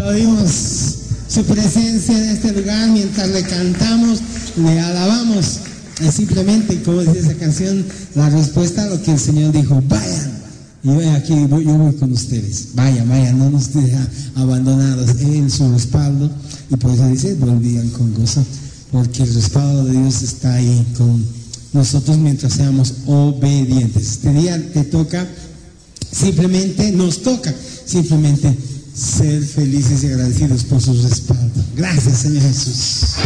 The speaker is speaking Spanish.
Aplaudimos su presencia en este lugar mientras le cantamos, le alabamos. Es simplemente, como dice esa canción, la respuesta a lo que el Señor dijo: vayan. Y yo aquí yo voy con ustedes. Vayan, no nos deja abandonados en su respaldo. Y por eso dice: volvían con gozo, porque el respaldo de Dios está ahí con nosotros mientras seamos obedientes. Este día te toca simplemente, nos toca simplemente ser felices y agradecidos por su respaldo. Gracias, Señor Jesús.